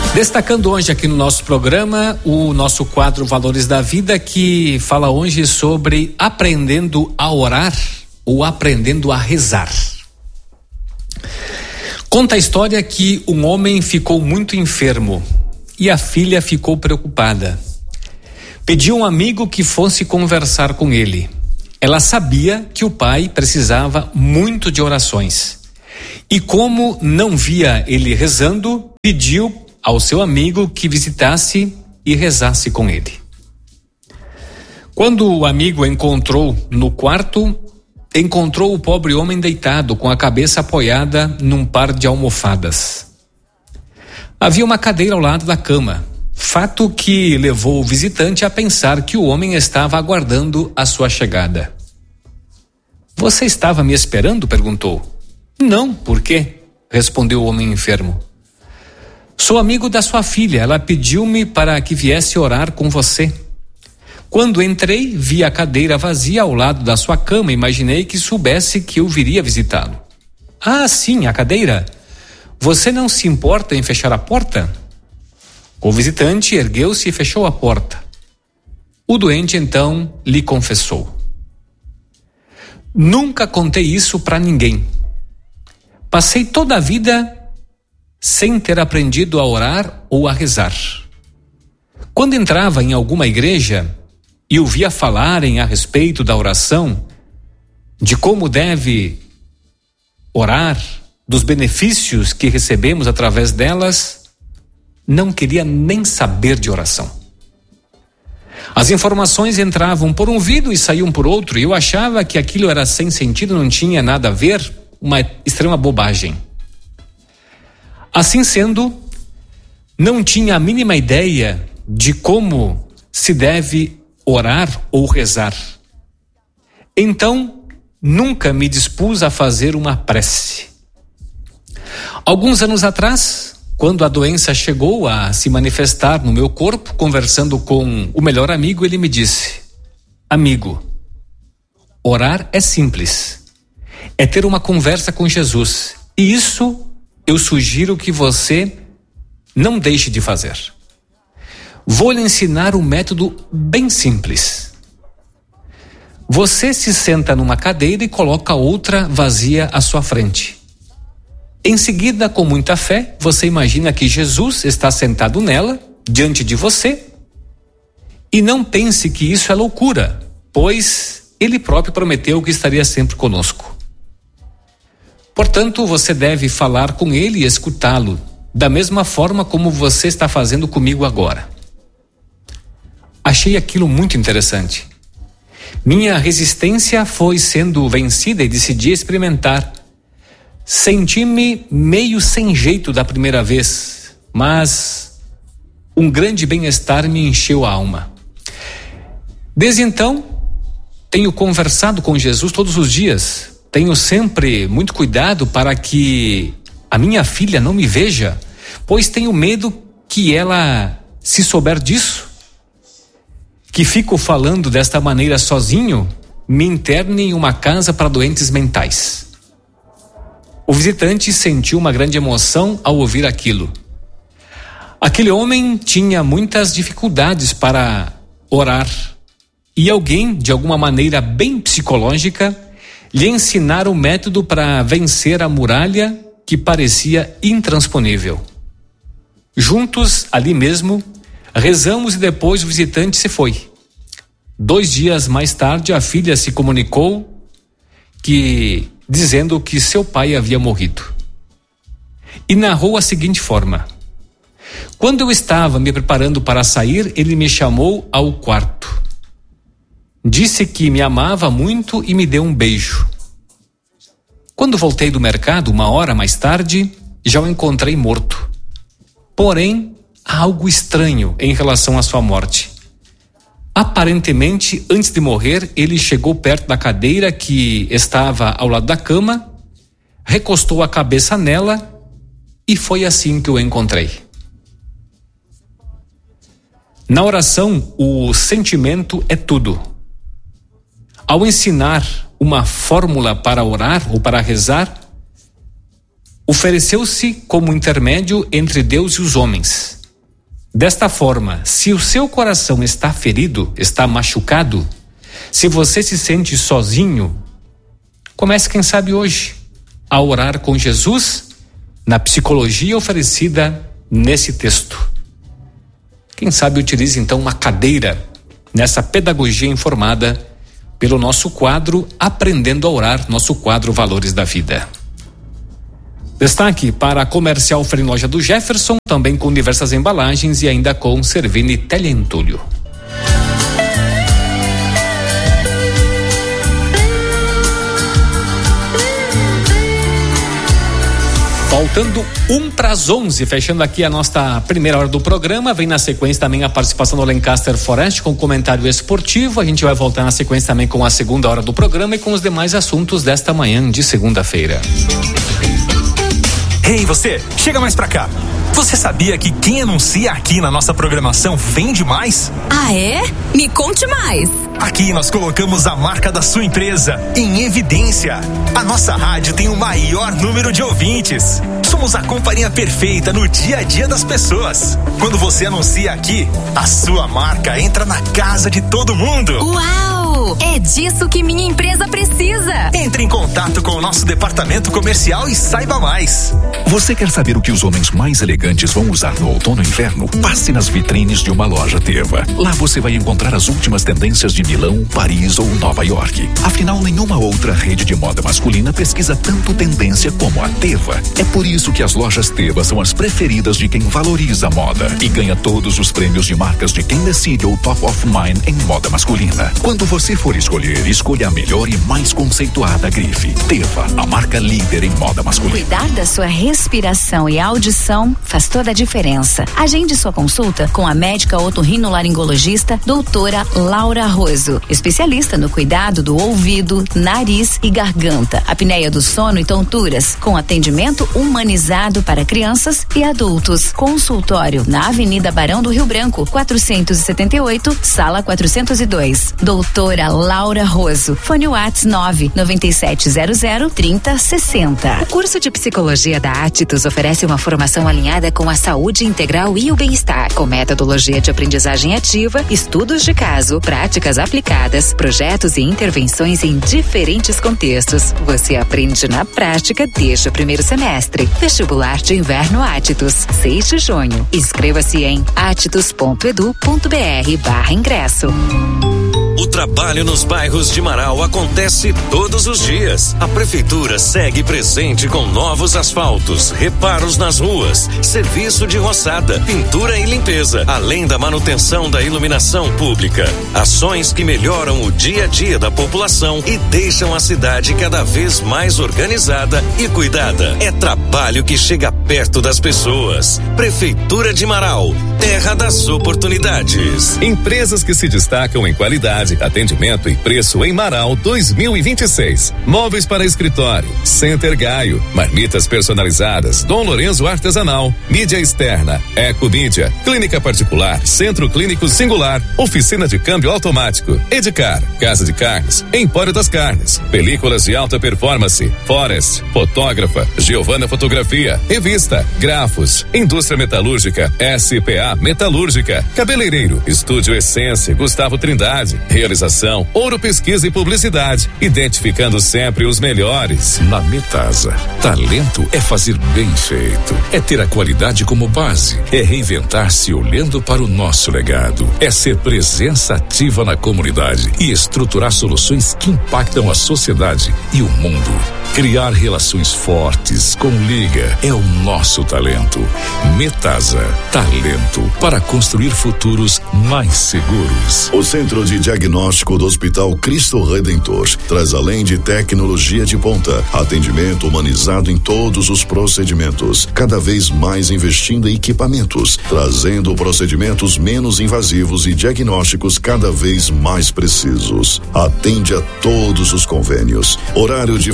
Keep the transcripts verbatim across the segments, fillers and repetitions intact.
Destacando hoje aqui no nosso programa o nosso quadro Valores da Vida, que fala hoje sobre aprendendo a orar ou aprendendo a rezar. Conta a história que um homem ficou muito enfermo e a filha ficou preocupada. Pediu um amigo que fosse conversar com ele. Ela sabia que o pai precisava muito de orações e, como não via ele rezando, pediu ao seu amigo que visitasse e rezasse com ele. Quando o amigo encontrou no quarto, encontrou o pobre homem deitado com a cabeça apoiada num par de almofadas. Havia uma cadeira ao lado da cama, fato que levou o visitante a pensar que o homem estava aguardando a sua chegada. Você estava me esperando? Perguntou. Não, por quê? Respondeu o homem enfermo. Sou amigo da sua filha, ela pediu-me para que viesse orar com você. Quando entrei, vi a cadeira vazia ao lado da sua cama, imaginei que soubesse que eu viria visitá-lo. Ah, sim, a cadeira. Você não se importa em fechar a porta? O visitante ergueu-se e fechou a porta. O doente então lhe confessou. Nunca contei isso para ninguém. Passei toda a vida sem ter aprendido a orar ou a rezar. Quando entrava em alguma igreja e ouvia falarem a respeito da oração, de como deve orar, dos benefícios que recebemos através delas, não queria nem saber de oração. As informações entravam por um ouvido e saíam por outro, e eu achava que aquilo era sem sentido, não tinha nada a ver, uma extrema bobagem. Assim sendo, não tinha a mínima ideia de como se deve orar ou rezar. Então, nunca me dispus a fazer uma prece. Alguns anos atrás, quando a doença chegou a se manifestar no meu corpo, conversando com o melhor amigo, ele me disse: amigo, orar é simples, é ter uma conversa com Jesus, e isso eu sugiro que você não deixe de fazer. Vou lhe ensinar um método bem simples. Você se senta numa cadeira e coloca outra vazia à sua frente. Em seguida, com muita fé, você imagina que Jesus está sentado nela, diante de você, e não pense que isso é loucura, pois ele próprio prometeu que estaria sempre conosco. Portanto, você deve falar com ele e escutá-lo, da mesma forma como você está fazendo comigo agora. Achei aquilo muito interessante. Minha resistência foi sendo vencida e decidi experimentar. Senti-me meio sem jeito da primeira vez, mas um grande bem-estar me encheu a alma. Desde então, tenho conversado com Jesus todos os dias. Tenho sempre muito cuidado para que a minha filha não me veja, pois tenho medo que ela, se souber disso, que fico falando desta maneira sozinho, me interne em uma casa para doentes mentais. O visitante sentiu uma grande emoção ao ouvir aquilo. Aquele homem tinha muitas dificuldades para orar, e alguém, de alguma maneira bem psicológica, lhe ensinaram o método para vencer a muralha que parecia intransponível. Juntos, ali mesmo, rezamos e depois o visitante se foi. Dois dias mais tarde, a filha se comunicou que, dizendo que seu pai havia morrido. E narrou a seguinte forma: quando eu estava me preparando para sair, ele me chamou ao quarto. Disse que me amava muito e me deu um beijo. Quando voltei do mercado, uma hora mais tarde, já o encontrei morto. Porém, há algo estranho em relação à sua morte. Aparentemente, antes de morrer, ele chegou perto da cadeira que estava ao lado da cama, recostou a cabeça nela e foi assim que eu encontrei. Na oração, o sentimento é tudo. Ao ensinar uma fórmula para orar ou para rezar, ofereceu-se como intermédio entre Deus e os homens. Desta forma, se o seu coração está ferido, está machucado, se você se sente sozinho, comece, quem sabe, hoje a orar com Jesus na psicologia oferecida nesse texto. Quem sabe utilize então uma cadeira nessa pedagogia informada pelo nosso quadro Aprendendo a Orar, nosso quadro Valores da Vida. Destaque para a Comercial Frei-Loja do Jefferson, também com diversas embalagens e ainda com Servini Teleentulho. Faltando um para as onze, fechando aqui a nossa primeira hora do programa. Vem na sequência também a participação do Lancaster Forest com comentário esportivo. A gente vai voltar na sequência também com a segunda hora do programa e com os demais assuntos desta manhã de segunda-feira. Ei, você, chega mais pra cá. Você sabia que quem anuncia aqui na nossa programação vende mais? Ah, é? Me conte mais. Aqui nós colocamos a marca da sua empresa em evidência. A nossa rádio tem o maior número de ouvintes. Somos a companhia perfeita no dia a dia das pessoas. Quando você anuncia aqui, a sua marca entra na casa de todo mundo. Uau! É disso que minha empresa precisa. Entre em contato com o nosso departamento comercial e saiba mais. Você quer saber o que os homens mais elegantes vão usar no outono e inverno? Passe nas vitrines de uma loja Teva. Lá você vai encontrar as últimas tendências de Milão, Paris ou Nova York. Afinal, nenhuma outra rede de moda masculina pesquisa tanto tendência como a Teva. É por isso que as lojas Teva são as preferidas de quem valoriza a moda e ganha todos os prêmios de marcas de quem decide o Top of Mind em moda masculina. Quando você for escolher, escolha a melhor e mais conceituada grife. Teva, a marca líder em moda masculina. Cuidar da sua respiração e audição faz toda a diferença. Agende sua consulta com a médica otorrinolaringologista doutora Laura Roso, especialista no cuidado do ouvido, nariz e garganta, apneia do sono e tonturas, com atendimento humanizado para crianças e adultos. Consultório na Avenida Barão do Rio Branco, quatrocentos e setenta e oito, sala quatrocentos e dois. Doutora Laura Roso. Fone Whats nove nove sete zero zero três zero seis zero. O curso de Psicologia da Atitus oferece uma formação alinhada com a saúde integral e o bem-estar, com metodologia de aprendizagem ativa, estudos de caso, práticas aplicadas, projetos e intervenções em diferentes contextos. Você aprende na prática desde o primeiro semestre. Vestibular de Inverno Atitus, seis de junho. Inscreva-se em atitus ponto edu ponto br barra ingresso. O trabalho nos bairros de Marau acontece todos os dias. A prefeitura segue presente com novos asfaltos, reparos nas ruas, serviço de roçada, pintura e limpeza, além da manutenção da iluminação pública. Ações que melhoram o dia a dia da população e deixam a cidade cada vez mais organizada e cuidada. É trabalho que chega perto das pessoas. Prefeitura de Marau, terra das oportunidades. Empresas que se destacam em qualidade, atendimento e preço em Marau dois mil e vinte e seis. Móveis para escritório, Center Gaio, marmitas personalizadas, Dom Lorenzo Artesanal, mídia externa, Ecomídia, clínica particular, Centro Clínico Singular, oficina de câmbio automático, Edicar, Casa de Carnes, Empório das Carnes, películas de alta performance, Forest, fotógrafa, Giovana Fotografia, revista, grafos, indústria metalúrgica, S P A Metalúrgica, cabeleireiro, Estúdio Essência, Gustavo Trindade, realização, Ouro Pesquisa e Publicidade, identificando sempre os melhores. Na Metasa, talento é fazer bem feito, é ter a qualidade como base, é reinventar-se olhando para o nosso legado, é ser presença ativa na comunidade e estruturar soluções que impactam a sociedade e o mundo. Criar relações fortes com Liga é o nosso talento. Metasa, talento para construir futuros mais seguros. O Centro de Diagnóstico do Hospital Cristo Redentor traz, além de tecnologia de ponta, atendimento humanizado em todos os procedimentos, cada vez mais investindo em equipamentos, trazendo procedimentos menos invasivos e diagnósticos cada vez mais precisos. Atende a todos os convênios. Horário de funcionamento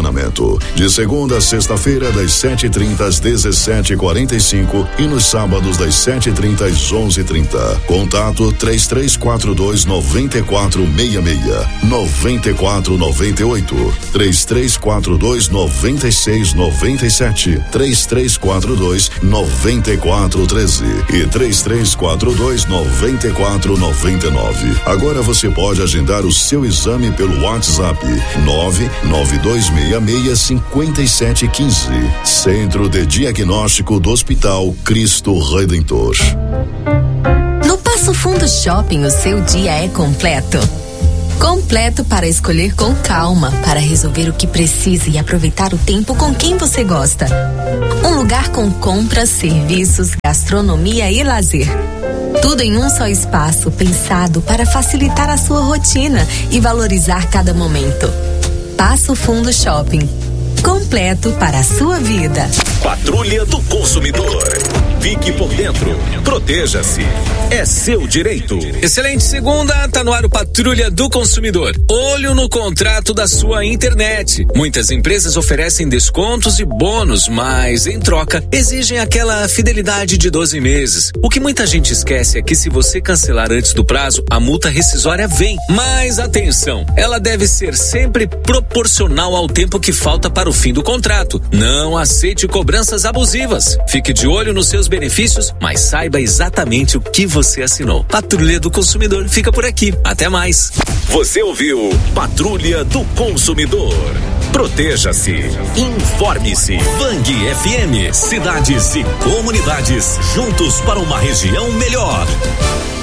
estacionamento. De segunda a sexta-feira, das sete e trinta às dezessete e quarenta e cinco e nos sábados das sete e trinta às onze e trinta. Contato três três quatro dois nove quatro seis seis, nove quatro nove oito, três três quatro dois nove seis nove sete, três três quatro dois nove quatro um três e três três quatro dois nove quatro nove nove. Agora você pode agendar o seu exame pelo WhatsApp nove nove dois seis seis cinco sete um cinco. Centro de Diagnóstico do Hospital Cristo Redentor. No Passo Fundo Shopping, o seu dia é completo. Completo para escolher com calma, para resolver o que precisa e aproveitar o tempo com quem você gosta. Um lugar com compras, serviços, gastronomia e lazer. Tudo em um só espaço, pensado para facilitar a sua rotina e valorizar cada momento. Passo Fundo Shopping. Completo para a sua vida. Patrulha do Consumidor. Fique por dentro. Proteja-se. É seu direito. Excelente segunda, tá no ar o Patrulha do Consumidor. Olho no contrato da sua internet. Muitas empresas oferecem descontos e bônus, mas em troca exigem aquela fidelidade de doze meses. O que muita gente esquece é que se você cancelar antes do prazo, a multa rescisória vem. Mas atenção, ela deve ser sempre proporcional ao tempo que falta para o fim do contrato. Não aceite cobranças abusivas. Fique de olho nos seus benefícios, mas saiba exatamente o que você assinou. Patrulha do Consumidor fica por aqui. Até mais. Você ouviu Patrulha do Consumidor. Proteja-se. Informe-se. Bang F M. Cidades e comunidades juntos para uma região melhor.